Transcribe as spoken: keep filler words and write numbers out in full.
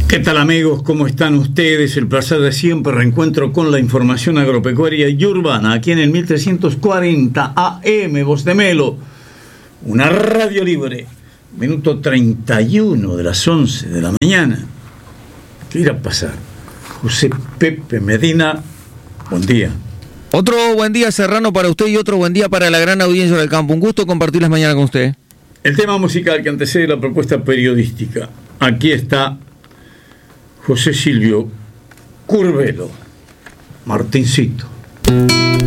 ¿Qué tal, amigos? ¿Cómo están ustedes? El placer de siempre, reencuentro con la información agropecuaria y urbana, aquí en el mil trescientos cuarenta A M, Voz de Melo, una radio libre, minuto treinta y uno de las once de la mañana. ¿Qué irá a pasar? José Pepe Medina, buen día. Otro buen día, Serrano, para usted y otro buen día para la gran audiencia del campo. Un gusto compartir las mañanas con usted. El tema musical que antecede la propuesta periodística. Aquí está José Silvio Curvelo, Martincito.